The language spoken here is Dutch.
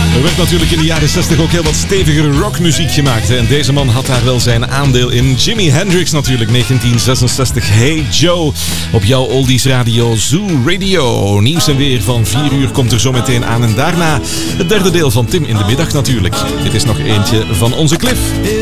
Er werd natuurlijk in de jaren 60 ook heel wat stevige rockmuziek gemaakt. Hè? En deze man had daar wel zijn aandeel in. Jimi Hendrix natuurlijk, 1966. Hey Joe, op jouw Oldies Radio Zoo Radio. Nieuws en weer van 4 uur komt er zo meteen aan. En daarna het derde deel van Tim in de Middag natuurlijk. Dit is nog eentje van onze Cliff.